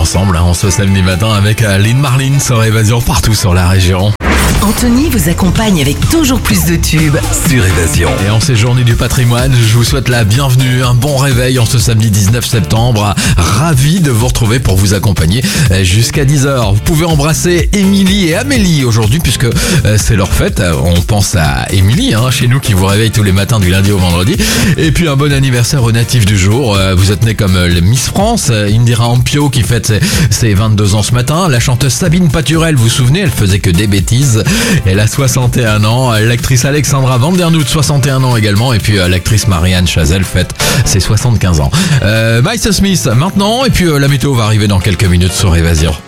ensemble en ce samedi matin avec Lynn Marlin sur Évasion partout sur la région. Anthony vous accompagne avec toujours plus de tubes Sur Évasion. Et en ces journées du patrimoine, je vous souhaite la bienvenue, un bon réveil en ce samedi 19 septembre. Ravi de vous retrouver pour vous accompagner jusqu'à 10h. Vous pouvez embrasser Émilie et Amélie aujourd'hui puisque c'est leur fête. On pense à Émilie, chez nous, qui vous réveille tous les matins du lundi au vendredi. Et puis un bon anniversaire aux natifs du jour. Vous êtes nés comme le Miss France, Indira Ampio qui fête ses 22 ans ce matin. La chanteuse Sabine Paturel, vous vous souvenez, elle faisait que des bêtises. Elle a 61 ans. L'actrice Alexandra Vandernoot, 61 ans également. Et puis l'actrice Marianne Chazelle fête ses 75 ans. Miles Smith maintenant. Et puis la météo va arriver dans quelques minutes sur Évasion.